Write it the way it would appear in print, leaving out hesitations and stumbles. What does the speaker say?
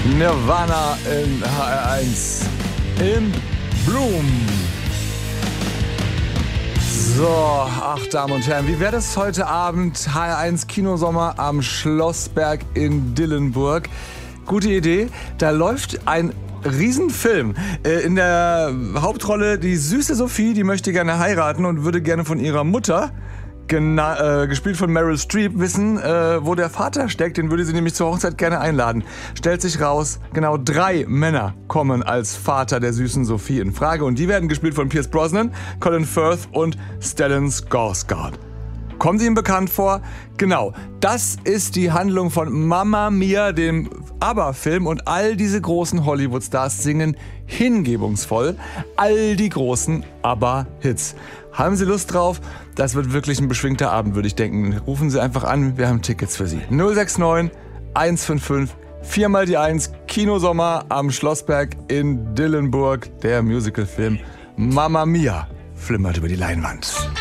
Nirvana in HR1 in Bloom. So, ach Damen und Herren, wie wäre das heute Abend? HR1 Kinosommer am Schlossberg in Dillenburg. Gute Idee, da läuft ein Riesenfilm. In der Hauptrolle die süße Sophie, die möchte gerne heiraten und würde gerne von ihrer Mutter, gespielt von Meryl Streep, wissen, wo der Vater steckt. Den würde sie nämlich zur Hochzeit gerne einladen. Stellt sich raus, genau 3 Männer kommen als Vater der süßen Sophie in Frage. Und die werden gespielt von Pierce Brosnan, Colin Firth und Stellan Skarsgård. Kommen Sie ihm bekannt vor? Genau, das ist die Handlung von Mamma Mia, dem ABBA-Film, und all diese großen Hollywood-Stars singen hingebungsvoll all die großen ABBA-Hits. Haben Sie Lust drauf? Das wird wirklich ein beschwingter Abend, würde ich denken. Rufen Sie einfach an, wir haben Tickets für Sie. 069 155 4 mal die 1, Kinosommer am Schlossberg in Dillenburg. Der Musicalfilm Mamma Mia flimmert über die Leinwand.